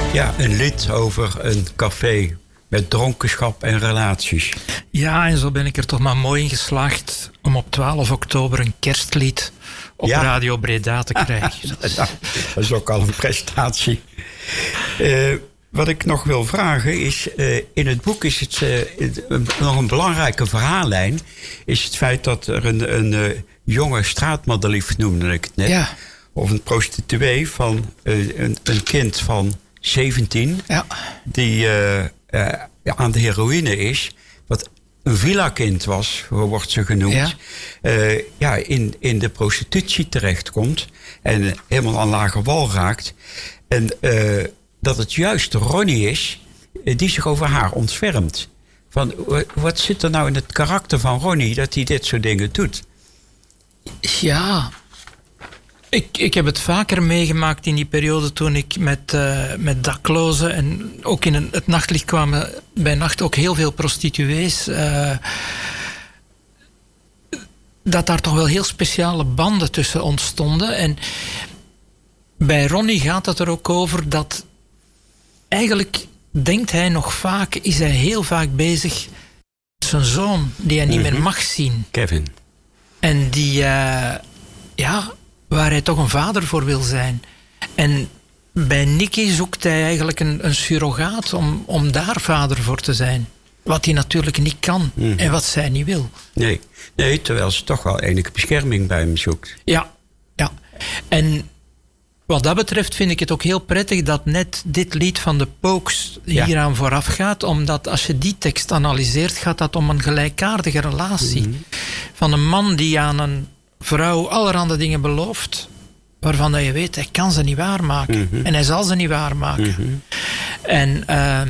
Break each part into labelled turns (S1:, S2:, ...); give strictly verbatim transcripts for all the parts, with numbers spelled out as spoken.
S1: Ja, een lied over een café met dronkenschap en relaties.
S2: Ja, en zo ben ik er toch maar mooi in geslaagd om op twaalf oktober een kerstlied op
S1: ja. Radio
S2: Breda te krijgen.
S1: Dat is ook al een prestatie. Uh, wat ik nog wil vragen is, uh, in het boek is het uh, nog een belangrijke verhaallijn. Is het feit dat er een, een uh, jonge straatmadelief, noemde ik het net. Ja. Of een prostituee van uh, een, een kind van zeventien. Ja. Die uh, uh, aan de heroïne is. Wat een villa-kind was, hoe wordt ze genoemd. Ja. Uh, ja, in, in de prostitutie terechtkomt. En helemaal aan lage wal raakt. En uh, dat het juist Ronnie is uh, die zich over haar ontfermt. Van, uh, wat zit er nou in het karakter van Ronnie dat hij dit soort dingen doet?
S2: Ja... Ik, ik heb het vaker meegemaakt in die periode toen ik met, uh, met daklozen en ook in een, het nachtlicht kwamen bij nacht ook heel veel prostituees. Uh, dat daar toch wel heel speciale banden tussen ontstonden. En bij Ronnie gaat het er ook over dat eigenlijk denkt hij nog vaak, is hij heel vaak bezig met zijn zoon die hij niet mm-hmm. meer mag zien.
S1: Kevin.
S2: En die, uh, ja... waar hij toch een vader voor wil zijn. En bij Nicky zoekt hij eigenlijk een, een surrogaat om, om daar vader voor te zijn. Wat hij natuurlijk niet kan mm. en wat zij niet wil.
S1: Nee. nee, terwijl ze toch wel enige bescherming bij hem zoekt.
S2: Ja, ja. En wat dat betreft vind ik het ook heel prettig dat net dit lied van de Pokes hieraan ja. vooraf gaat. Omdat als je die tekst analyseert, gaat dat om een gelijkaardige relatie. Mm. Van een man die aan een vrouw allerhande dingen belooft, waarvan dat je weet, hij kan ze niet waarmaken. Mm-hmm. En hij zal ze niet waarmaken. Mm-hmm. En uh,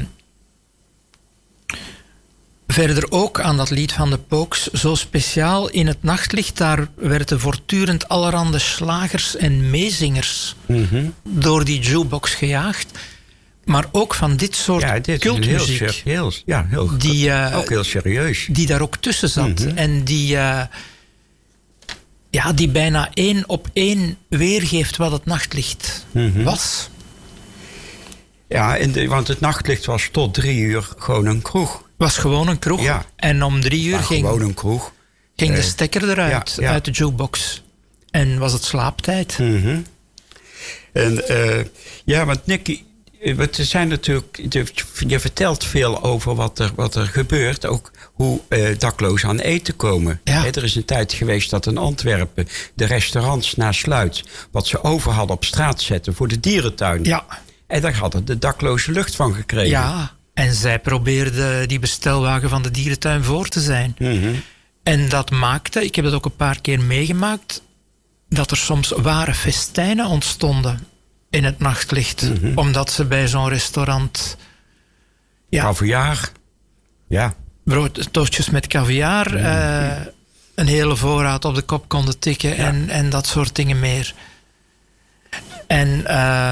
S2: verder ook aan dat lied van de Pokes, zo speciaal in het nachtlicht, daar werden voortdurend allerhande slagers en meezingers mm-hmm. door die jukebox gejaagd. Maar ook van dit soort
S1: ja, dit
S2: cultmuziek.
S1: Heel, heel, ja, heel, die, uh, ook heel serieus.
S2: Die daar ook tussen zat. Mm-hmm. En die... Uh, Ja, die bijna één op één weergeeft wat het nachtlicht mm-hmm. was.
S1: Ja, en de, want het nachtlicht was tot drie uur gewoon een kroeg.
S2: Was gewoon een kroeg. Ja. En om drie uur ging,
S1: gewoon een kroeg.
S2: ging de stekker eruit, ja, ja. uit de jukebox. En was het slaaptijd.
S1: Mm-hmm. En uh, ja, want Nicky... Er zijn natuurlijk, je vertelt veel over wat er, wat er gebeurt. Ook hoe uh, daklozen aan eten komen. Ja. He, er is een tijd geweest dat in Antwerpen de restaurants na sluit wat ze over hadden op straat zetten voor de dierentuin.
S2: Ja.
S1: En daar hadden de daklozen lucht van gekregen.
S2: Ja, en zij probeerden die bestelwagen van de dierentuin voor te zijn. Mm-hmm. En dat maakte, ik heb het ook een paar keer meegemaakt, dat er soms ware festijnen ontstonden in het nachtlicht. Mm-hmm. Omdat ze bij zo'n restaurant...
S1: Ja, caviar. Ja.
S2: Brood, toastjes met caviar. Mm-hmm. Uh, een hele voorraad op de kop konden tikken. Ja. En, en dat soort dingen meer. En... Uh,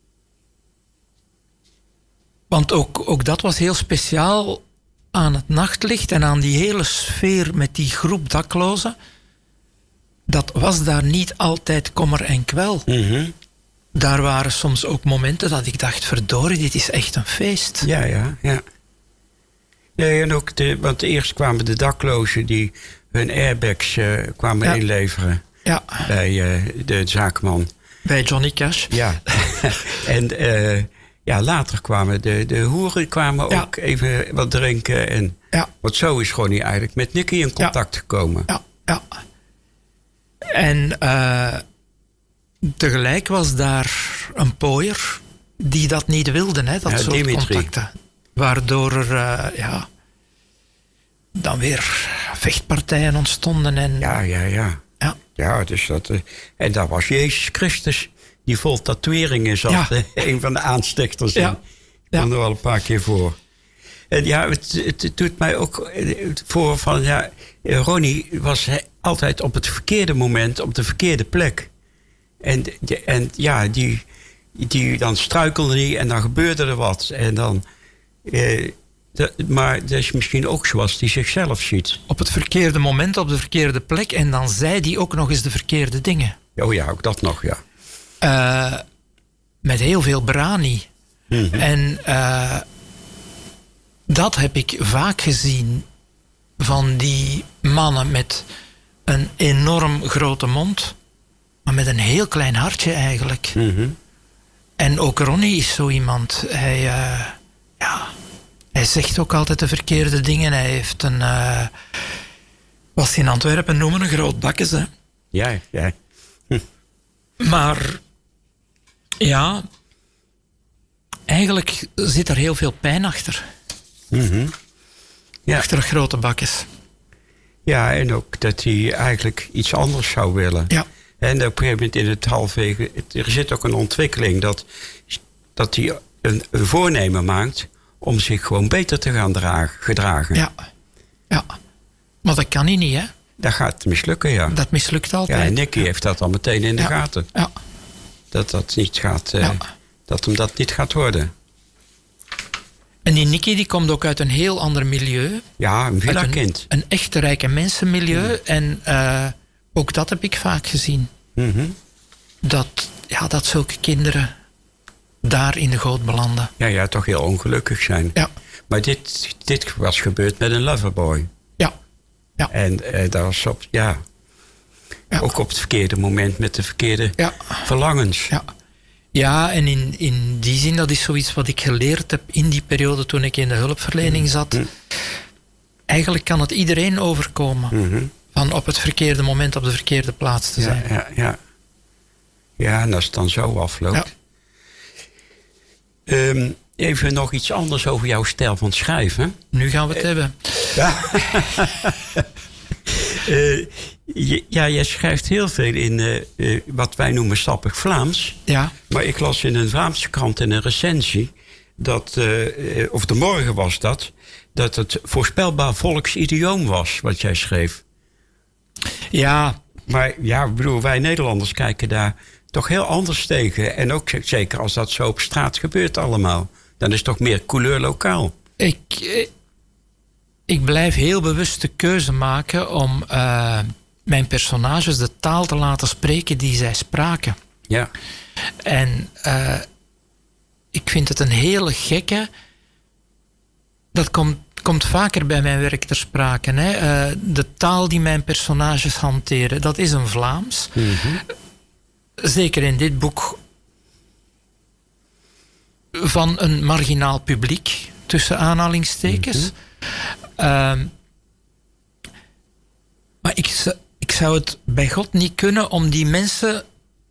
S2: want ook, ook dat was heel speciaal aan het nachtlicht. En aan die hele sfeer met die groep daklozen. Dat was daar niet altijd kommer en kwel. Mm-hmm. Daar waren soms ook momenten dat ik dacht, verdorie, dit is echt een feest.
S1: Ja, ja, ja. Nee, en ook de, want eerst kwamen de daklozen die hun airbags uh, kwamen ja. inleveren. Ja. Bij uh, de zaakman.
S2: Bij Johnny Cash.
S1: Ja. en uh, ja, later kwamen de, de hoeren kwamen ja. ook even wat drinken. En, ja. Want zo is Ronnie eigenlijk met Nicky in contact ja. gekomen.
S2: Ja, ja. En... Uh, tegelijk was daar een pooier die dat niet wilde, hè, dat ja, soort Dimitri. Contacten. Waardoor er uh, ja, dan weer vechtpartijen ontstonden. En,
S1: ja, ja, ja. Ja, ja dus dat, uh, en daar was Jezus Christus, die vol tatoeëringen zat. Ja. Een van de aanstichters. Ja. Ik kwam ja. er wel een paar keer voor. En ja, het, het, het doet mij ook voor van... Ja, Ronnie was altijd op het verkeerde moment op de verkeerde plek. En, en ja, die, die, dan struikelde die en dan gebeurde er wat. En dan, eh, de, maar dat is misschien ook zoals die zichzelf ziet.
S2: Op het verkeerde moment, op de verkeerde plek. En dan zei die ook nog eens de verkeerde dingen.
S1: Oh ja, ook dat nog, ja.
S2: Uh, met heel veel brani. Mm-hmm. En uh, dat heb ik vaak gezien van die mannen met een enorm grote mond, maar met een heel klein hartje eigenlijk.
S1: Mm-hmm.
S2: En ook Ronnie is zo iemand. Hij, uh, ja, hij zegt ook altijd de verkeerde dingen. Hij heeft een, uh, wat ze in Antwerpen noemen, een groot bakkes. Hè?
S1: Ja, ja. Hm.
S2: Maar ja, eigenlijk zit er heel veel pijn achter.
S1: Mm-hmm. Ja.
S2: Achter een grote bakkes.
S1: Ja, en ook dat hij eigenlijk iets anders zou willen.
S2: Ja.
S1: En op een gegeven moment in het halfwege... Er zit ook een ontwikkeling dat, dat hij een, een voornemen maakt om zich gewoon beter te gaan dragen, gedragen.
S2: Ja. Ja. Maar dat kan hij niet, hè?
S1: Dat gaat mislukken, ja.
S2: Dat mislukt altijd.
S1: Ja, en Nicky ja. heeft dat al meteen in de
S2: ja.
S1: gaten.
S2: Ja.
S1: Dat dat niet gaat... Uh,
S2: ja.
S1: Dat hem dat niet gaat worden.
S2: En die Nicky die komt ook uit een heel ander milieu.
S1: Ja, een villa-kind.
S2: Een, een echte rijke mensenmilieu. Mm. En uh, ook dat heb ik vaak gezien.
S1: Mm-hmm.
S2: Dat, ja, dat zulke kinderen daar in de goot belanden.
S1: Ja, ja, toch heel ongelukkig zijn.
S2: Ja.
S1: Maar dit, dit was gebeurd met een loverboy.
S2: Ja. Ja.
S1: En uh, dat was op, ja, ja, ook op het verkeerde moment met de verkeerde ja. verlangens.
S2: Ja. Ja, en in, in die zin, dat is zoiets wat ik geleerd heb in die periode toen ik in de hulpverlening zat. Mm-hmm. Eigenlijk kan het iedereen overkomen.
S1: Mm-hmm.
S2: Van op het verkeerde moment op de verkeerde plaats te zijn.
S1: Ja, ja, ja. ja en als het dan zo afloopt. Ja. Um, even nog iets anders over jouw stijl van schrijven.
S2: Nu gaan we het uh, hebben.
S1: Ja. uh, Ja, jij schrijft heel veel in uh, uh, wat wij noemen sappig Vlaams.
S2: Ja.
S1: Maar ik las in een Vlaamse krant in een recensie, dat, uh, of de morgen was dat, dat het voorspelbaar volksidioom was wat jij schreef.
S2: Ja.
S1: Maar ja, ik bedoel, wij Nederlanders kijken daar toch heel anders tegen. En ook zeker als dat zo op straat gebeurt allemaal. Dan is het toch meer couleur lokaal.
S2: Ik, ik blijf heel bewust de keuze maken om... Uh, mijn personages de taal te laten spreken die zij spraken.
S1: Ja.
S2: En uh, ik vind het een hele gekke... Dat komt, komt vaker bij mijn werk ter sprake. Hè? Uh, de taal die mijn personages hanteren, dat is een Vlaams.
S1: Mm-hmm.
S2: Zeker in dit boek van een marginaal publiek, tussen aanhalingstekens. Mm-hmm. Uh, maar ik... Ik zou het bij God niet kunnen om die mensen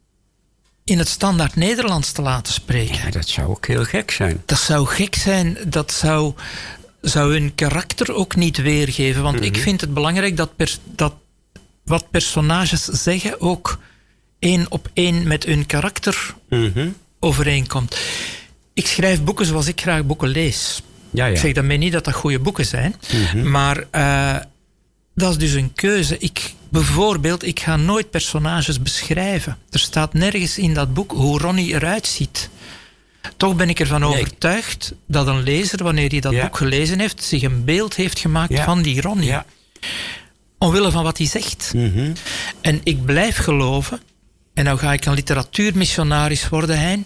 S2: in het standaard Nederlands te laten spreken.
S1: Ja, dat zou ook heel gek zijn.
S2: Dat zou gek zijn. Dat zou, zou hun karakter ook niet weergeven. Want mm-hmm. ik vind het belangrijk dat, per, dat wat personages zeggen ook één op één met hun karakter mm-hmm. overeenkomt. Ik schrijf boeken zoals ik graag boeken lees.
S1: Ja, ja.
S2: Ik zeg daarmee niet dat dat goede boeken zijn. Mm-hmm. Maar uh, dat is dus een keuze. Ik... Bijvoorbeeld, ik ga nooit personages beschrijven. Er staat nergens in dat boek hoe Ronnie eruit ziet. Toch ben ik ervan nee. overtuigd dat een lezer, wanneer hij dat ja. boek gelezen heeft, zich een beeld heeft gemaakt ja. van die Ronnie. Ja. Omwille van wat hij zegt. Mm-hmm. En ik blijf geloven, en nou ga ik een literatuurmissionaris worden, Hein,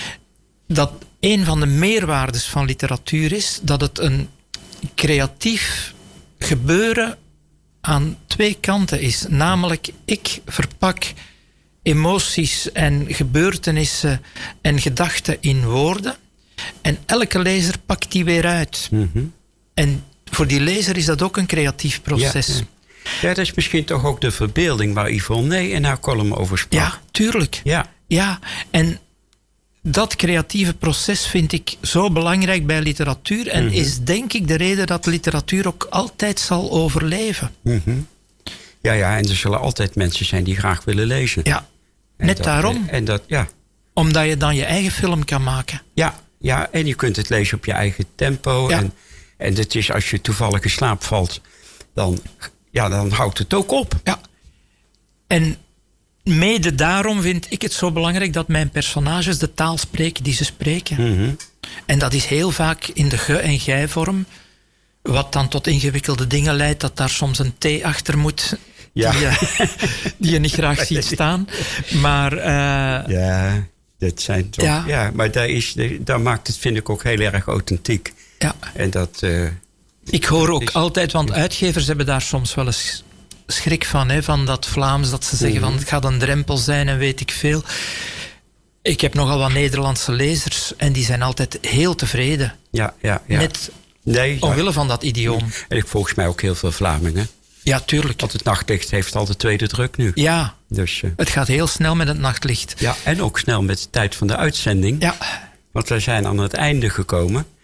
S2: dat een van de meerwaardes van literatuur is dat het een creatief gebeuren aan twee kanten is. Namelijk, ik verpak emoties en gebeurtenissen en gedachten in woorden. En elke lezer pakt die weer uit. Mm-hmm. En voor die lezer is dat ook een creatief proces. Ja, ja.
S1: ja, dat is misschien toch ook de verbeelding waar Yvonne in haar column over sprak.
S2: Ja, tuurlijk.
S1: Ja.
S2: Ja, en dat creatieve proces vind ik zo belangrijk bij literatuur. En mm-hmm. is denk ik de reden dat literatuur ook altijd zal overleven.
S1: Mm-hmm. Ja, ja, en er zullen altijd mensen zijn die graag willen lezen.
S2: Ja, en net
S1: dat,
S2: daarom.
S1: En dat, ja.
S2: Omdat je dan je eigen film kan maken.
S1: Ja, ja, en je kunt het lezen op je eigen tempo. Ja. En, en het is, als je toevallig in slaap valt, dan, ja, dan houdt het ook op.
S2: Ja. En mede daarom vind ik het zo belangrijk dat mijn personages de taal spreken die ze spreken. Mm-hmm. En dat is heel vaak in de ge- en gij-vorm. Wat dan tot ingewikkelde dingen leidt, dat daar soms een T achter moet.
S1: Ja.
S2: Die, je, die je niet graag ziet staan. Maar uh,
S1: ja. Dat zijn toch,
S2: Ja.
S1: ja, maar daar, is, daar maakt het, vind ik, ook heel erg authentiek.
S2: Ja.
S1: En dat... Uh,
S2: ik hoor ook
S1: is,
S2: altijd, want uitgevers hebben daar soms wel eens schrik van, hè, van dat Vlaams, dat ze zeggen mm-hmm. van het gaat een drempel zijn en weet ik veel. Ik heb nogal wat Nederlandse lezers en die zijn altijd heel tevreden.
S1: Ja, ja, ja.
S2: Net
S1: nee,
S2: omwille van dat idioom.
S1: En ik volgens mij ook heel veel Vlamingen.
S2: Ja, tuurlijk.
S1: Want het nachtlicht heeft al de tweede druk nu.
S2: Ja,
S1: dus, uh,
S2: het gaat heel snel met het nachtlicht.
S1: Ja, en ook snel met de tijd van de uitzending.
S2: Ja.
S1: Want we zijn aan het einde gekomen.